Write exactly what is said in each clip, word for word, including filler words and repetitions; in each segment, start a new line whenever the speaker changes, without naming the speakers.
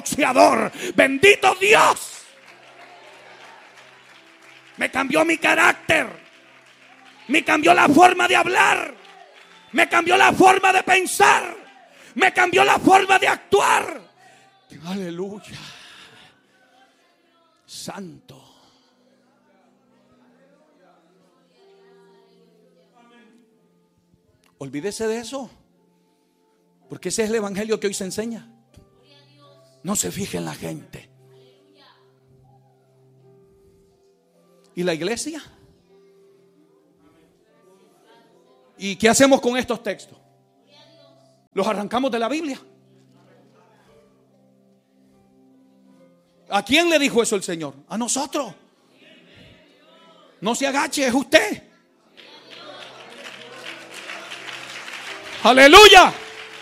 boxeador. Bendito Dios. Me cambió mi carácter. Me cambió la forma de hablar. Me cambió la forma de pensar. Me cambió la forma de actuar. Aleluya. Santo. Olvídese de eso, porque ese es el evangelio que hoy se enseña. No se fije en la gente. ¿Y la iglesia? ¿Y qué hacemos con estos textos? ¿Los arrancamos de la Biblia? ¿A quién le dijo eso el Señor? A nosotros. No se agache, es usted. Aleluya.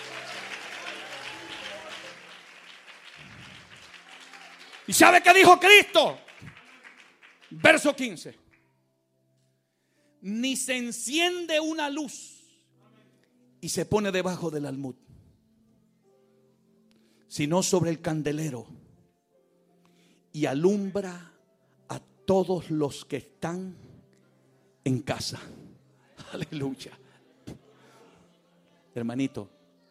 ¿Y sabe qué dijo Cristo? Verso quince. Ni se enciende una luz y se pone debajo del almud, sino sobre el candelero, y alumbra a todos los que están en casa. Aleluya. Hermanito,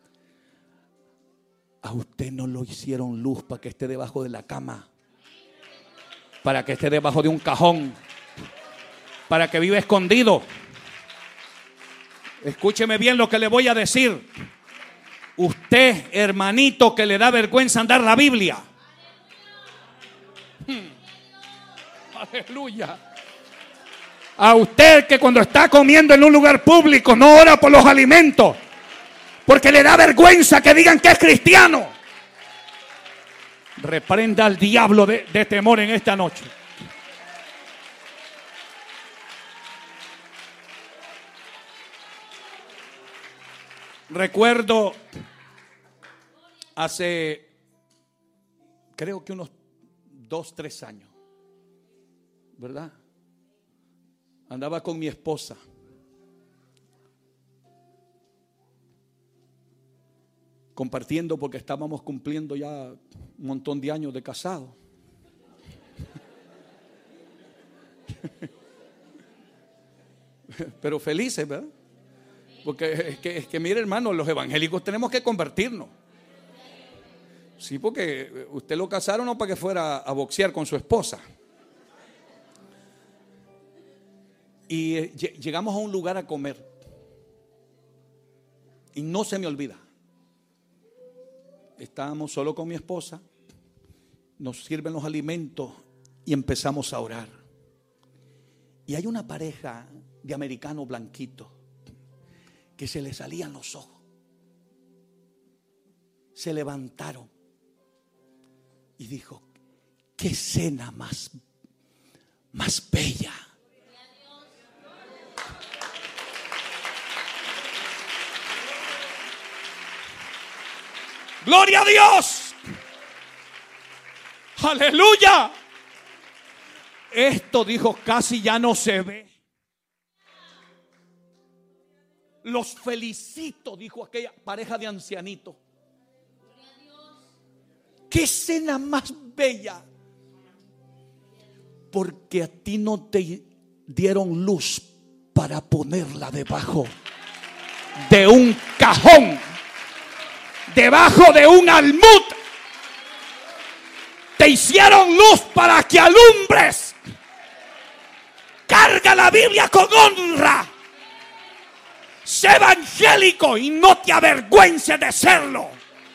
a usted no lo hicieron luz para que esté debajo de la cama, para que esté debajo de un cajón, para que viva escondido. Escúcheme bien lo que le voy a decir. Usted, hermanito, que le da vergüenza andar la Biblia. Hmm. Aleluya. A usted que cuando está comiendo en un lugar público no ora por los alimentos, porque le da vergüenza que digan que es cristiano. Reprenda al diablo de, de temor en esta noche. Recuerdo hace, creo que unos dos, tres años, ¿verdad? Andaba con mi esposa. Compartiendo, porque estábamos cumpliendo ya un montón de años de casado. Pero felices, ¿verdad? Porque es que, es que mire, hermano, los evangélicos tenemos que convertirnos. Sí, porque usted lo casaron no para que fuera a boxear con su esposa. Y eh, llegamos a un lugar a comer. Y no se me olvida. Estábamos solo con mi esposa. Nos sirven los alimentos y empezamos a orar. Y hay una pareja de americanos blanquitos que se les salían los ojos. Se levantaron y dijo: qué cena más, más bella. Gloria a Dios. Aleluya. Esto, dijo, casi ya no se ve. Los felicito, dijo aquella pareja de ancianitos. Qué escena más bella. Porque a ti no te dieron luz para ponerla debajo de un cajón, debajo de un almud. Te hicieron luz para que alumbres. Carga la Biblia con honra. Sé evangélico y no te avergüences de serlo.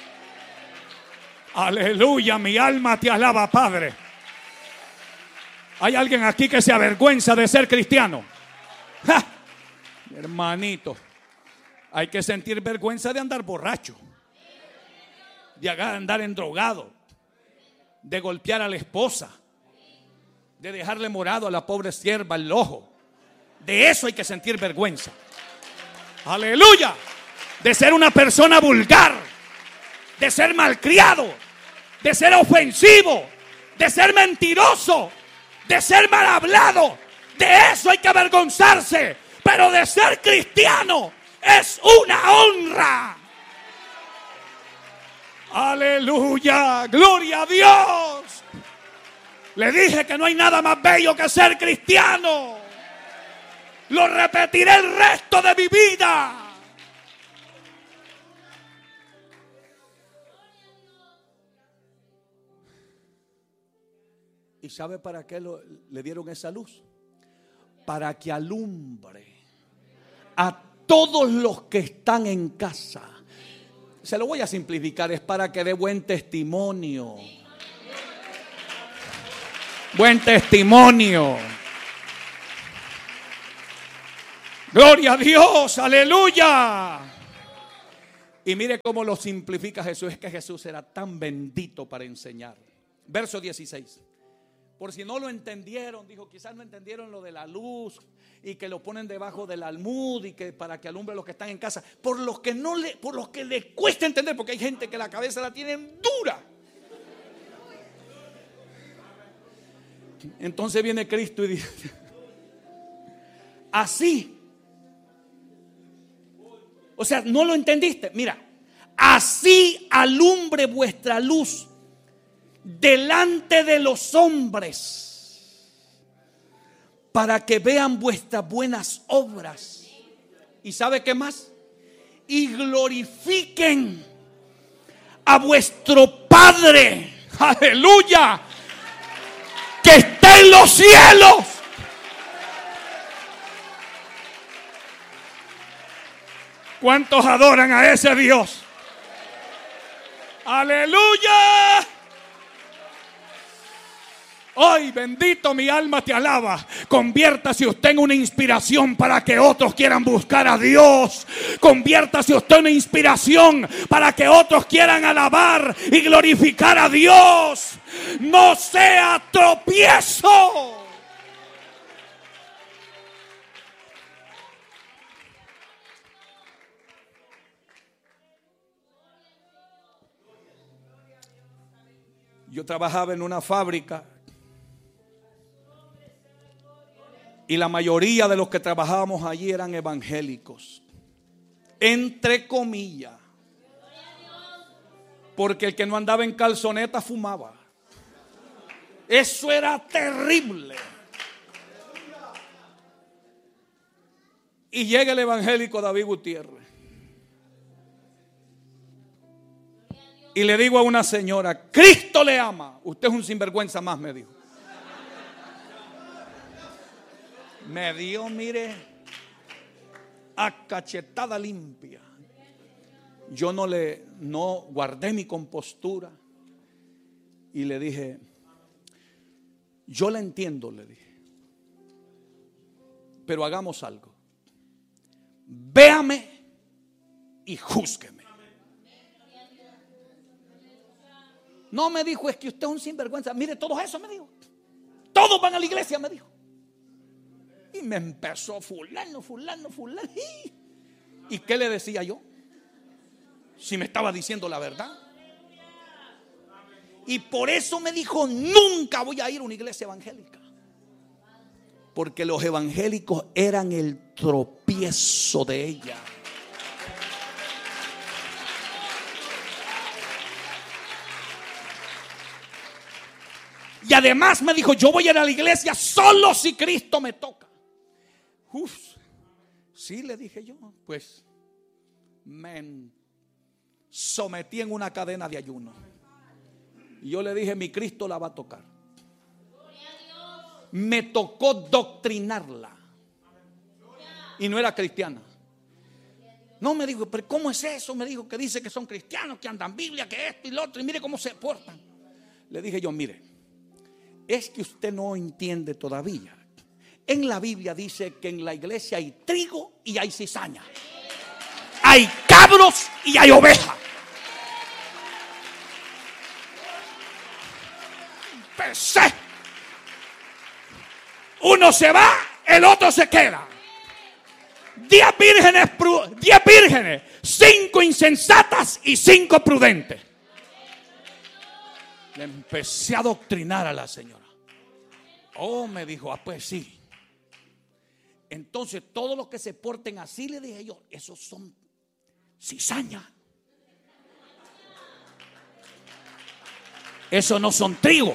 Aleluya, mi alma te alaba, Padre. ¿Hay alguien aquí que se avergüenza de ser cristiano? ¡Ja! Hermanito, hay que sentir vergüenza de andar borracho, de andar endrogado, de golpear a la esposa, de dejarle morado a la pobre sierva el ojo. De eso hay que sentir vergüenza. Aleluya. De ser una persona vulgar, de ser malcriado, de ser ofensivo, de ser mentiroso, de ser mal hablado. De eso hay que avergonzarse. Pero de ser cristiano es una honra. Aleluya, gloria a Dios. Le dije que no hay nada más bello que ser cristiano. Lo repetiré el resto de mi vida. ¿Y sabe para qué lo, le dieron esa luz? Para que alumbre a todos los que están en casa. Se lo voy a simplificar, es para que dé buen testimonio. Buen testimonio. Gloria a Dios, aleluya. Y mire cómo lo simplifica Jesús. Es que Jesús era tan bendito para enseñar. Verso dieciséis. Por si no lo entendieron, dijo, quizás no entendieron lo de la luz y que lo ponen debajo del almud y que para que alumbre a los que están en casa. Por los que no le, por los que les cuesta entender, porque hay gente que la cabeza la tienen dura. Entonces viene Cristo y dice, así. O sea, no lo entendiste. Mira, así alumbre vuestra luz delante de los hombres, para que vean vuestras buenas obras. ¿Y sabe qué más? Y glorifiquen a vuestro Padre, aleluya, que está en los cielos. ¿Cuántos adoran a ese Dios? Aleluya. Hoy, bendito, mi alma te alaba. Conviértase usted en una inspiración para que otros quieran buscar a Dios. Conviértase usted en una inspiración para que otros quieran alabar y glorificar a Dios. No sea tropiezo. Yo trabajaba en una fábrica y la mayoría de los que trabajábamos allí eran evangélicos, entre comillas, porque el que no andaba en calzoneta fumaba. Eso era terrible. Y llega el evangélico David Gutiérrez y le digo a una señora, Cristo le ama. Usted es un sinvergüenza más, me dijo. Me dio, mire, a cachetada limpia. Yo no le, no guardé mi compostura y le dije, yo la entiendo, le dije, pero hagamos algo. Véame y júzgueme. No, me dijo, es que usted es un sinvergüenza. Mire, todo eso me dijo. Todos van a la iglesia, me dijo. Y me empezó fulano, fulano, fulano. ¿Y qué le decía yo? Si me estaba diciendo la verdad. Y por eso me dijo, nunca voy a ir a una iglesia evangélica. Porque los evangélicos eran el tropiezo de ella. Y además me dijo, yo voy a ir a la iglesia solo si Cristo me toca. Uf, sí, le dije yo, pues me sometí en una cadena de ayuno. Y yo le dije, mi Cristo la va a tocar. Me tocó doctrinarla. Y no era cristiana. No, me dijo, pero ¿cómo es eso? Me dijo que dice que son cristianos, que andan Biblia, que esto y lo otro. Y mire cómo se portan. Le dije yo, mire, es que usted no entiende todavía. En la Biblia dice que en la iglesia hay trigo y hay cizaña. Hay cabros y hay ovejas. Pensé. Uno se va, el otro se queda. Diez vírgenes, diez vírgenes, cinco insensatas y cinco prudentes. Le empecé a doctrinar a la señora. Oh, me dijo, ah, pues sí. Entonces todos los que se porten así, le dije yo, esos son cizaña. Eso no son trigo.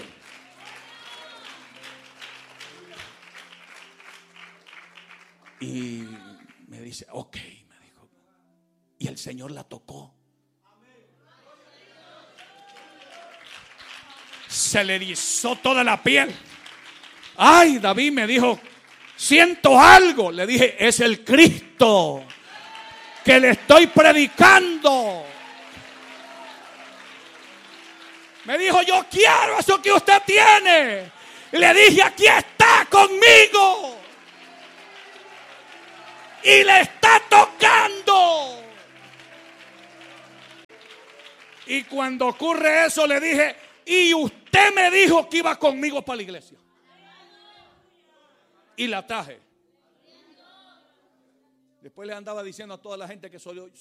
Y me dice, ok, me dijo. Y el Señor la tocó. Se le erizó toda la piel. Ay, David me dijo, siento algo. Le dije, es el Cristo que le estoy predicando. Me dijo, yo quiero eso que usted tiene. Y le dije, aquí está conmigo. Y le está tocando. Y cuando ocurre eso, le dije, y usted me dijo que iba conmigo para la iglesia. Y la traje. Después le andaba diciendo a toda la gente que soy,